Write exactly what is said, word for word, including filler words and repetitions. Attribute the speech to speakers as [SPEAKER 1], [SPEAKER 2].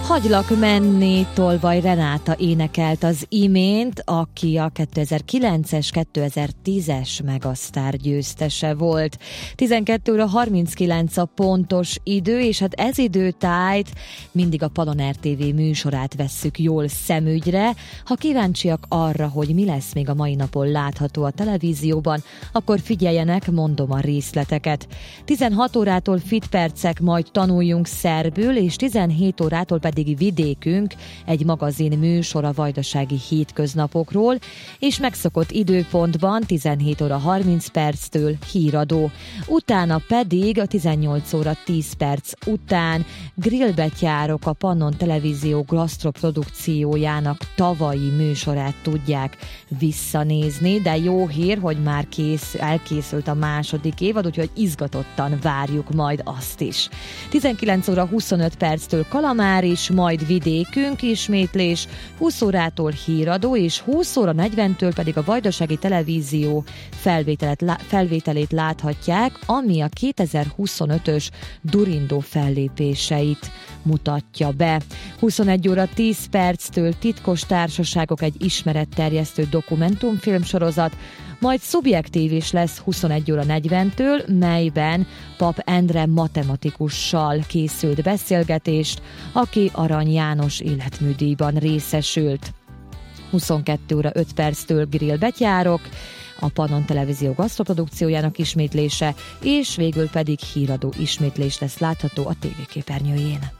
[SPEAKER 1] Hagylak menni, Tolvaj Renáta énekelt az imént, aki a kétezer-kilences kétezer-tízes Megasztár győztese volt. tizenkét óra harminckilenc a pontos idő, és hát ez időtájt mindig a Paloner té vé műsorát vesszük jól szemügyre. Ha kíváncsiak arra, hogy mi lesz még a mai napon látható a televízióban, akkor figyeljenek, mondom a részleteket. tizenhat órától Fit percek, majd tanuljunk szerbül, és tizenhét órától pedig Vidékünk, egy magazin műsor a vajdasági hétköznapokról, és megszokott időpontban tizenhét óra harminc perctől híradó. Utána pedig a tizennyolc óra tíz perc után grillbetyárok, a Pannon Televízió gasztroprodukciójának tavalyi műsorát tudják visszanézni, de jó hír, hogy már kész, elkészült a második évad, úgyhogy izgatottan várjuk majd azt is. tizenkilenc óra huszonöt perctől Kalamáris, majd Vidékünk ismétlés, húsz órától híradó, és húsz óra negyventől pedig a Vajdasági Televízió felvételet, felvételét láthatják, ami a kétezer-huszonötös Durindó fellépéseit mutatja be. huszonegy óra tíz perctől Titkos társaságok, egy ismeretterjesztő dokumentumfilmsorozat, majd szubjektív is lesz huszonegy óra negyventől, melyben Pap Endre matematikussal készült beszélgetést, aki Arany János életműdíjban részesült. huszonkettő óra öt perctől grillbetyárok, a Pannon Televízió gasztroprodukciójának ismétlése, és végül pedig híradó ismétlés lesz látható a tévéképernyőjén.